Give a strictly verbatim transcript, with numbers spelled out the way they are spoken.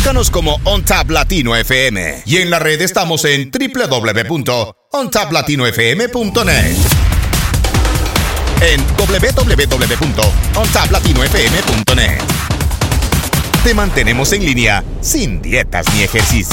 Búscanos como OnTap Latino F M. Y en la red estamos en doble u doble u doble u punto on tap latino f m punto net. En doble u doble u doble u punto on tap latino f m punto net. Te mantenemos en línea sin dietas ni ejercicio.